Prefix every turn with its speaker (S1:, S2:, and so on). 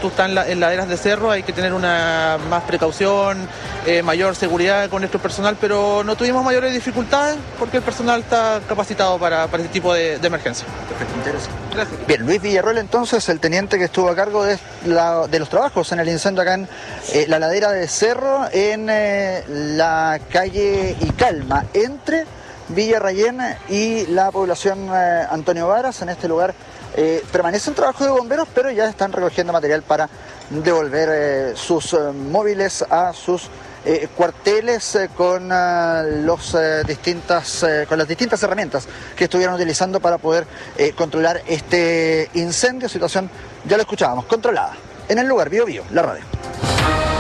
S1: tú estás en laderas de cerro, hay que tener una más precaución, mayor seguridad con nuestro personal, pero no tuvimos mayores dificultades porque el personal está capacitado para este tipo de emergencia.
S2: Perfecto, interesante.
S1: Gracias.
S2: Bien, Luis Villarroel entonces, el teniente que estuvo a cargo de los trabajos en el incendio acá en la ladera de cerro, en la calle Icalma, entre Villarrayén y la población Antonio Varas. En este lugar permanece un trabajo de bomberos, pero ya están recogiendo material para devolver sus móviles a sus cuarteles con las distintas herramientas que estuvieron utilizando para poder controlar este incendio. Situación, ya lo escuchábamos, controlada. En el lugar, Bio Bio, la radio.